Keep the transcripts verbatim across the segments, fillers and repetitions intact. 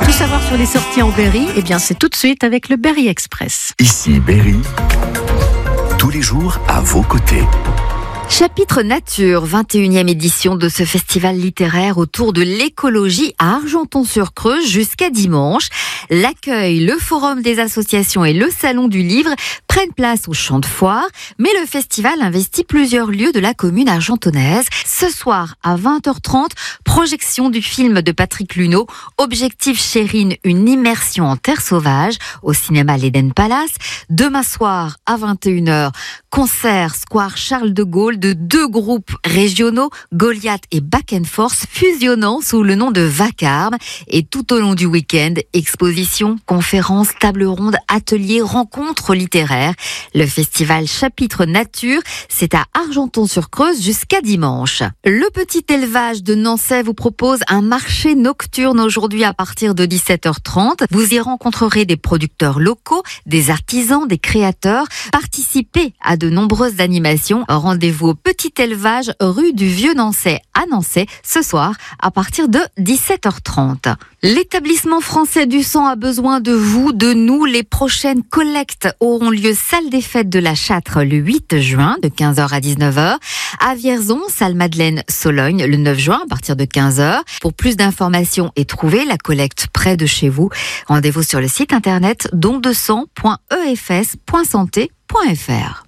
Tout savoir sur les sorties en Berry, eh bien c'est tout de suite avec le Berry Express. Ici Berry, tous les jours à vos côtés. Chapitre Nature, vingt et unième édition de ce festival littéraire autour de l'écologie à Argenton-sur-Creuse jusqu'à dimanche. L'accueil, le forum des associations et le salon du livre prennent place au champ de foire, mais le festival investit plusieurs lieux de la commune argentonnaise. Ce soir à vingt heures trente, projection du film de Patrick Luneau, Objectif Chérine, une immersion en terre sauvage au cinéma l'Eden Palace. Demain soir à vingt et une heures, concert Square Charles de Gaulle de deux groupes régionaux, Goliath et Back and Force, fusionnant sous le nom de Vacarme. Et tout au long du week-end, expositions, conférences, tables rondes, ateliers, rencontres littéraires. Le festival Chapitre Nature, c'est à Argenton-sur-Creuse jusqu'à dimanche. Le petit élevage de Nançay vous propose un marché nocturne aujourd'hui à partir de dix-sept heures trente. Vous y rencontrerez des producteurs locaux, des artisans, des créateurs. Participez à de nombreuses animations. Rendez-vous au petit élevage rue du Vieux Nançay à Nançay ce soir à partir de dix-sept heures trente. L'établissement français du sang a besoin de vous, de nous. Les prochaines collectes auront lieu salle des fêtes de la Châtre le huit juin de quinze heures à dix-neuf heures. À Vierzon, salle Madeleine Sologne le neuf juin à partir de quinze heures. Pour plus d'informations et trouver la collecte près de chez vous, rendez-vous sur le site internet don de sang point e f s point santé point f r.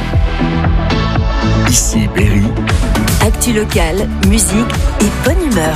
Ici Berry. Actu locale, musique et bonne humeur.